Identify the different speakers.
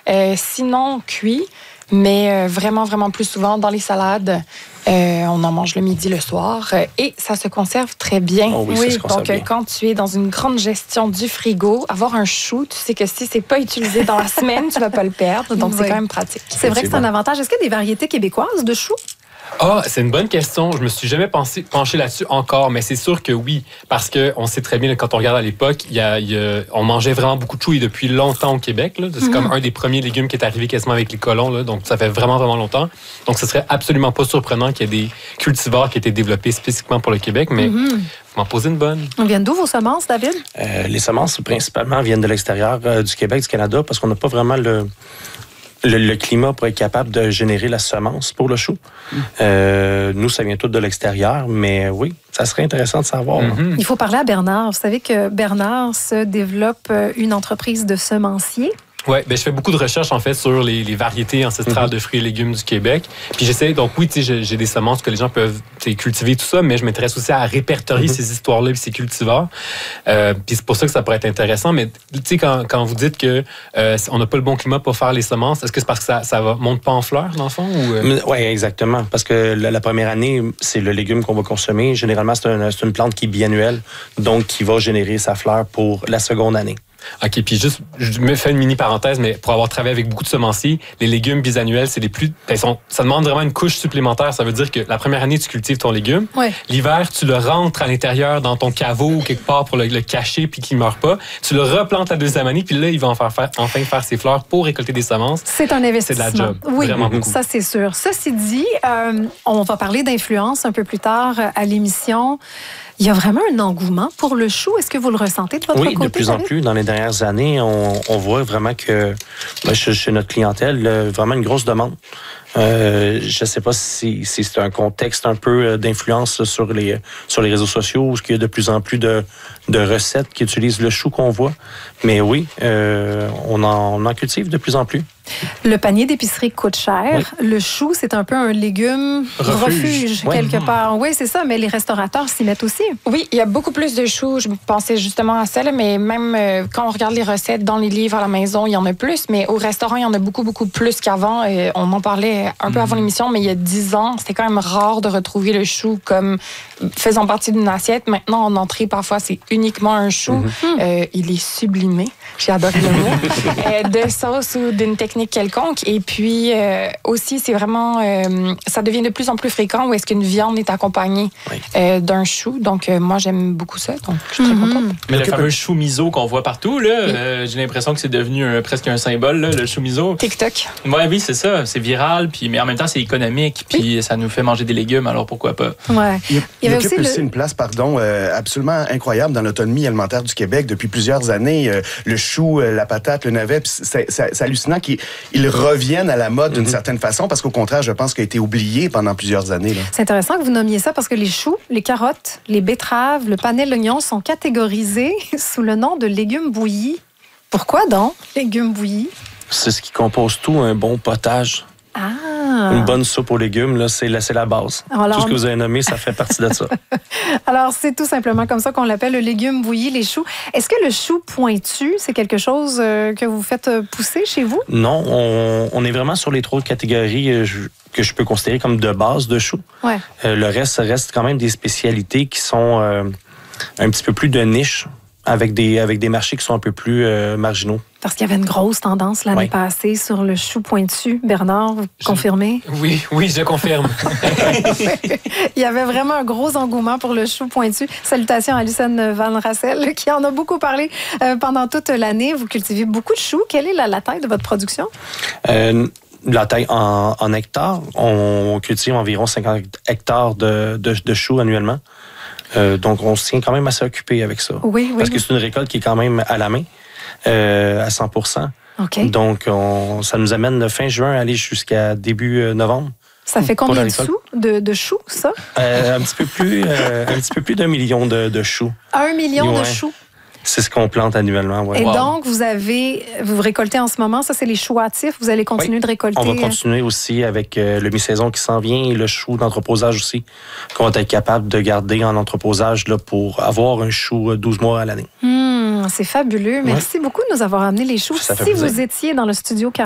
Speaker 1: Sinon, cuit. Mais vraiment, vraiment plus souvent dans les salades. On en mange le midi, le soir. Et ça se conserve très bien.
Speaker 2: Oh oui, ça se conserve bien.
Speaker 1: Quand tu es dans une grande gestion du frigo, avoir un chou, tu sais que si c'est pas utilisé dans la semaine, tu vas pas le perdre. Donc, c'est quand même pratique.
Speaker 3: C'est vrai que c'est un avantage. Est-ce qu'il y a des variétés québécoises de choux?
Speaker 4: Ah, c'est une bonne question. Je me suis jamais penché là-dessus encore, mais c'est sûr que oui, parce que on sait très bien, quand on regarde à l'époque, on mangeait vraiment beaucoup de choux et depuis longtemps au Québec. Là, c'est comme un des premiers légumes qui est arrivé quasiment avec les colons, là, donc ça fait vraiment, vraiment longtemps. Donc, ce serait absolument pas surprenant qu'il y ait des cultivars qui aient été développés spécifiquement pour le Québec, mais vous m'en posez une bonne.
Speaker 3: On vient d'où vos semences, David?
Speaker 2: Les semences, principalement, viennent de l'extérieur du Québec, du Canada, parce qu'on n'a pas vraiment le climat pour être capable de générer la semence pour le chou. Nous, ça vient tout de l'extérieur, mais oui, ça serait intéressant de savoir.
Speaker 3: Il faut parler à Bernard. Vous savez que Bernard se développe une entreprise de semencier.
Speaker 4: Oui, je fais beaucoup de recherches en fait sur les variétés ancestrales de fruits et légumes du Québec. Puis j'essaie, donc oui, j'ai des semences que les gens peuvent cultiver, tout ça, mais je m'intéresse aussi à répertorier ces histoires-là et ces cultivars. Puis c'est pour ça que ça pourrait être intéressant. Mais tu sais, quand vous dites que on n'a pas le bon climat pour faire les semences, est-ce que c'est parce que ça monte pas en fleurs, dans le fond?
Speaker 2: Oui, exactement. Parce que la première année, c'est le légume qu'on va consommer. Généralement, c'est une plante qui est biannuelle, donc qui va générer sa fleur pour la seconde année.
Speaker 4: OK, puis juste, je me fais une mini parenthèse, mais pour avoir travaillé avec beaucoup de semenciers, les légumes bisannuels, c'est les plus... ça demande vraiment une couche supplémentaire. Ça veut dire que la première année, tu cultives ton légume.
Speaker 3: Ouais.
Speaker 4: L'hiver, tu le rentres à l'intérieur dans ton caveau ou quelque part pour le cacher puis qu'il ne meure pas. Tu le replantes la deuxième année, puis là, il va enfin faire ses fleurs pour récolter des semences.
Speaker 3: C'est un investissement.
Speaker 4: C'est de la job.
Speaker 3: Oui,
Speaker 4: vraiment beaucoup.
Speaker 3: Ça, c'est sûr. Ceci dit, on va parler d'influence un peu plus tard à l'émission. Il y a vraiment un engouement pour le chou. Est-ce que vous le ressentez de votre côté?
Speaker 2: Oui, de plus en plus. Dans les dernières années, on voit vraiment que chez notre clientèle, vraiment une grosse demande. Je ne sais pas si c'est un contexte un peu d'influence sur les réseaux sociaux où il y a de plus en plus de recettes qui utilisent le chou qu'on voit. Mais oui, on en cultive de plus en plus.
Speaker 3: Le panier d'épicerie coûte cher. Oui. Le chou, c'est un peu un légume refuge quelque part. Oui, c'est ça, mais les restaurateurs s'y mettent aussi.
Speaker 1: Oui, il y a beaucoup plus de choux. Je pensais justement à ça, là, mais même quand on regarde les recettes dans les livres à la maison, il y en a plus, mais au restaurant, il y en a beaucoup, beaucoup plus qu'avant. On en parlait un peu avant l'émission, mais il y a 10 ans, c'était quand même rare de retrouver le chou comme faisant partie d'une assiette. Maintenant, en entrée, parfois, c'est uniquement un chou. Il est sublimé, j'adore le mot, de sauce ou d'une technique quelconque. Et puis, aussi, c'est vraiment... ça devient de plus en plus fréquent où est-ce qu'une viande est accompagnée d'un chou. Donc, moi, j'aime beaucoup ça. Donc, je suis très contente.
Speaker 5: Mais le fameux chou miso qu'on voit partout, là, j'ai l'impression que c'est devenu presque un symbole, là, le chou miso.
Speaker 1: TikTok.
Speaker 5: Oui, c'est ça. C'est viral, mais en même temps, c'est économique. Puis ça nous fait manger des légumes, alors pourquoi pas?
Speaker 3: Ouais.
Speaker 6: Il occupe aussi une place, absolument incroyable dans l'autonomie alimentaire du Québec depuis plusieurs années. Le chou, la patate, le navet, c'est hallucinant qu'ils reviennent à la mode d'une certaine façon, parce qu'au contraire, je pense qu'il a été oublié pendant plusieurs années. Là.
Speaker 3: C'est intéressant que vous nommiez ça, parce que les choux, les carottes, les betteraves, le panais, l'oignon sont catégorisés sous le nom de légumes bouillis. Pourquoi donc, légumes bouillis?
Speaker 2: C'est ce qui compose tout un bon potage.
Speaker 3: Ah.
Speaker 2: Une bonne soupe aux légumes, là, c'est la base. Alors, tout ce que vous avez nommé, ça fait partie de ça.
Speaker 3: Alors, c'est tout simplement comme ça qu'on l'appelle, le légume bouilli, les choux. Est-ce que le chou pointu, c'est quelque chose que vous faites pousser chez vous?
Speaker 2: Non, on est vraiment sur les 3 catégories que je peux considérer comme de base de choux.
Speaker 3: Ouais.
Speaker 2: Le reste, ça reste quand même des spécialités qui sont un petit peu plus de niche, avec des marchés qui sont un peu plus marginaux.
Speaker 3: Parce qu'il y avait une grosse tendance l'année passée sur le chou pointu. Bernard, vous confirmez?
Speaker 4: Oui, je confirme.
Speaker 3: Il y avait vraiment un gros engouement pour le chou pointu. Salutations à Lucène Van Rassel, qui en a beaucoup parlé pendant toute l'année. Vous cultivez beaucoup de choux. Quelle est la taille de votre production?
Speaker 2: La taille en hectares, on cultive environ 50 hectares de choux annuellement. Donc, on se tient quand même assez occupé avec ça.
Speaker 3: Oui.
Speaker 2: Parce que c'est une récolte qui est quand même à la main, à 100%.
Speaker 3: Okay.
Speaker 2: Donc, ça nous amène fin juin à aller jusqu'à début novembre.
Speaker 3: Ça fait combien de choux, ça?
Speaker 2: Un petit peu plus d'1 million de choux.
Speaker 3: 1 million de choux?
Speaker 2: C'est ce qu'on plante annuellement, oui.
Speaker 3: Et donc, vous récoltez en ce moment, ça c'est les choux hâtifs, vous allez continuer de récolter?
Speaker 2: On va continuer aussi avec le mi-saison qui s'en vient et le chou d'entreposage aussi, qu'on va être capable de garder en entreposage là, pour avoir un chou 12 mois à l'année.
Speaker 3: C'est fabuleux. Merci beaucoup de nous avoir amené les choux. Si vous étiez dans le studio